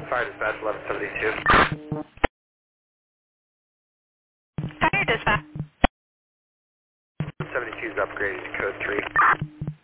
Fire dispatch 1172. Fire dispatch. 72 is upgraded to code 3.